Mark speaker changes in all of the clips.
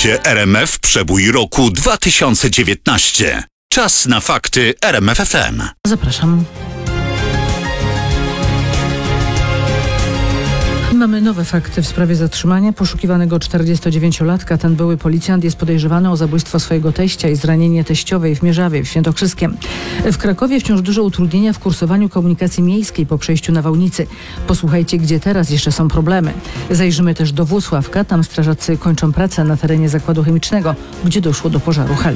Speaker 1: Słuchacie RMF Przebój roku 2019. Czas na fakty RMF FM.
Speaker 2: Zapraszam. Mamy nowe fakty w sprawie zatrzymania poszukiwanego 49-latka. Ten były policjant jest podejrzewany o zabójstwo swojego teścia i zranienie teściowej w Mierzawie w Świętokrzyskiem. W Krakowie wciąż duże utrudnienia w kursowaniu komunikacji miejskiej po przejściu na Wałnicy. Posłuchajcie, gdzie teraz jeszcze są problemy. Zajrzymy też do Włocławka. Tam strażacy kończą pracę na terenie zakładu chemicznego, gdzie doszło do pożaru hali.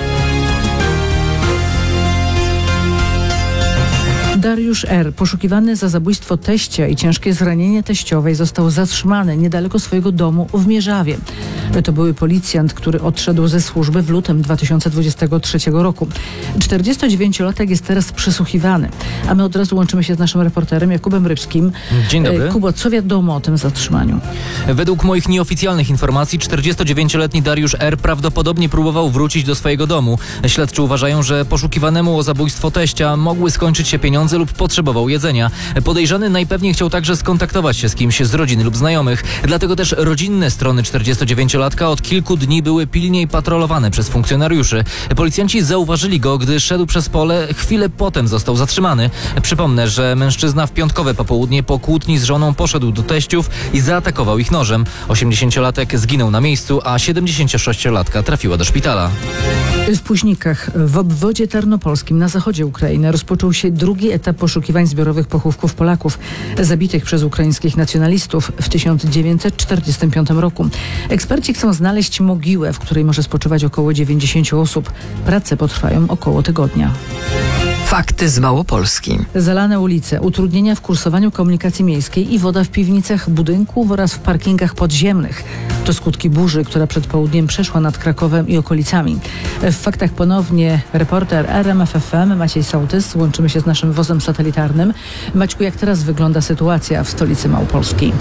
Speaker 2: Dariusz R., poszukiwany za zabójstwo teścia i ciężkie zranienie teściowej, został zatrzymany niedaleko swojego domu w Mierzawie. To były policjant, który odszedł ze służby w lutym 2023 roku. 49-latek jest teraz przesłuchiwany, a my od razu łączymy się z naszym reporterem Jakubem Rybskim.
Speaker 3: Dzień dobry.
Speaker 2: Kubo, co wiadomo o tym zatrzymaniu?
Speaker 3: Według moich nieoficjalnych informacji 49-letni Dariusz R. prawdopodobnie próbował wrócić do swojego domu. Śledczy uważają, że poszukiwanemu o zabójstwo teścia mogły skończyć się pieniądze lub potrzebował jedzenia. Podejrzany najpewniej chciał także skontaktować się z kimś z rodziny lub znajomych. Dlatego też rodzinne strony 49-latka od kilku dni były pilniej patrolowane przez funkcjonariuszy. Policjanci zauważyli go, gdy szedł przez pole. Chwilę potem został zatrzymany. Przypomnę, że mężczyzna w piątkowe popołudnie po kłótni z żoną poszedł do teściów i zaatakował ich nożem. 80-latek zginął na miejscu, a 76-latka trafiła do szpitala.
Speaker 2: W Puźnikach, w obwodzie tarnopolskim na zachodzie Ukrainy, rozpoczął się drugi etap poszukiwań zbiorowych pochówków Polaków zabitych przez ukraińskich nacjonalistów w 1945 roku. Eksperci chcą znaleźć mogiłę, w której może spoczywać około 90 osób. Prace potrwają około tygodnia.
Speaker 4: Fakty z Małopolski.
Speaker 2: Zalane ulice, utrudnienia w kursowaniu komunikacji miejskiej i woda w piwnicach budynków oraz w parkingach podziemnych. To skutki burzy, która przed południem przeszła nad Krakowem i okolicami. W faktach ponownie reporter RMF FM Maciej Sołtys. Łączymy się z naszym wozem satelitarnym. Maćku, jak teraz wygląda sytuacja w stolicy Małopolskiej?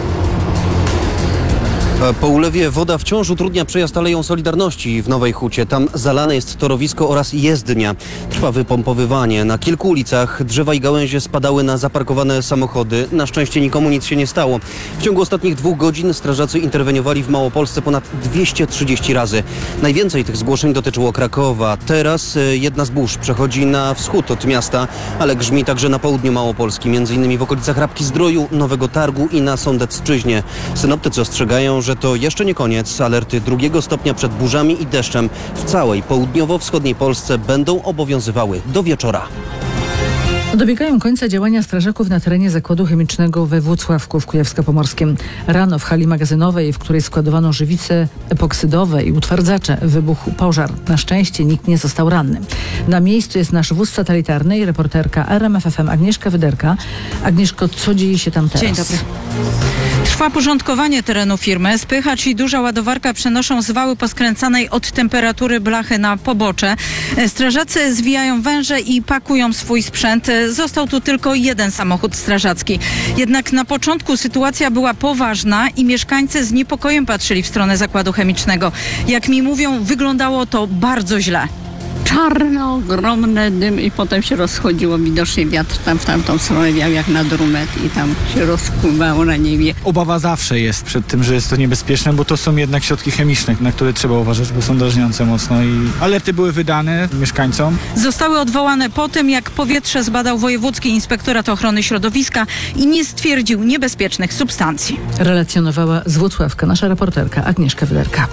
Speaker 5: Po ulewie woda wciąż utrudnia przejazd Aleją Solidarności w Nowej Hucie. Tam zalane jest torowisko oraz jezdnia. Trwa wypompowywanie. Na kilku ulicach drzewa i gałęzie spadały na zaparkowane samochody. Na szczęście nikomu nic się nie stało. W ciągu ostatnich 2 godzin strażacy interweniowali w Małopolsce ponad 230 razy. Najwięcej tych zgłoszeń dotyczyło Krakowa. Teraz jedna z burz przechodzi na wschód od miasta, ale grzmi także na południu Małopolski, m.in. w okolicach Rabki-Zdroju, Nowego Targu i na Sądecczyźnie. Synoptycy ostrzegają, że to jeszcze nie koniec. Alerty 2 stopnia przed burzami i deszczem w całej południowo-wschodniej Polsce będą obowiązywały do wieczora.
Speaker 2: Dobiegają końca działania strażaków na terenie zakładu chemicznego we Włocławku w Kujawsko-Pomorskim. Rano w hali magazynowej, w której składowano żywice epoksydowe i utwardzacze, wybuchł pożar. Na szczęście nikt nie został ranny. Na miejscu jest nasz wóz satelitarny i reporterka RMF FM Agnieszka Wyderka. Agnieszko, co dzieje się tam teraz?
Speaker 6: Dzień dobry. Trwa porządkowanie terenu firmy. Spychacz i duża ładowarka przenoszą z wały poskręcanej od temperatury blachy na pobocze. Strażacy zwijają węże i pakują swój sprzęt. Został tu tylko jeden samochód strażacki. Jednak na początku sytuacja była poważna i mieszkańcy z niepokojem patrzyli w stronę zakładu chemicznego. Jak mi mówią, wyglądało to bardzo źle.
Speaker 7: Czarno, ogromny dym i potem się rozchodziło. Widocznie wiatr tam w tamtą stronę wiał jak na drumet i tam się rozpływało na niebie.
Speaker 8: Obawa zawsze jest przed tym, że jest to niebezpieczne, bo to są jednak środki chemiczne, na które trzeba uważać, bo są drażniące mocno i alerty były wydane mieszkańcom.
Speaker 6: Zostały odwołane po tym, jak powietrze zbadał Wojewódzki Inspektorat Ochrony Środowiska i nie stwierdził niebezpiecznych substancji.
Speaker 2: Relacjonowała z Włocławka nasza reporterka Agnieszka Wyderka.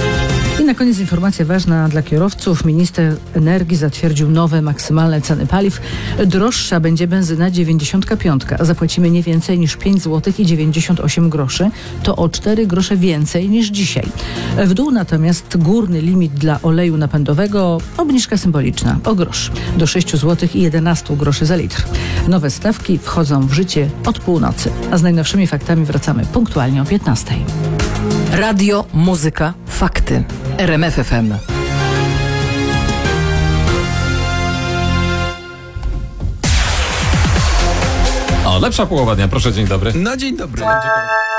Speaker 2: I na koniec informacja ważna dla kierowców. Minister energii zatwierdził nowe maksymalne ceny paliw. Droższa będzie benzyna 95. Zapłacimy nie więcej niż 5 zł i 98 groszy. To o 4 grosze więcej niż dzisiaj. W dół natomiast górny limit dla oleju napędowego obniżka symboliczna o grosz. Do 6 zł i 11 groszy za litr. Nowe stawki wchodzą w życie od północy. A z najnowszymi faktami wracamy punktualnie o 15.
Speaker 4: Radio, muzyka, fakty. RMF FM.
Speaker 9: O, lepsza połowa dnia, proszę, dzień dobry.
Speaker 10: No dzień dobry.